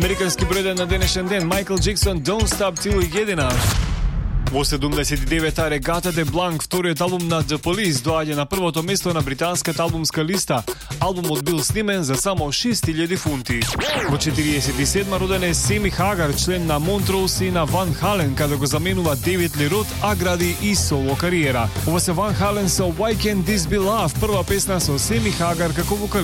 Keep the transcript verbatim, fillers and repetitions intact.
Американски број на денешен ден Майкл Джексон Don't Stop Till единаш. Во седумдесет и девета регата де Бланк, вториот албум на The Police, доаѓа на првото место на британската албумска листа. Албумот бил снимен за само шест илјади фунти. Во четириесет и седма роден е Семи Хагар, член на Монтроуз и на Ван Хален, каде го заменува Девид Ли Рот, а гради и соло кариера. Ова се Ван Хален со Why Can't This Be Love, прва песна со Семи Хагар како вокалист.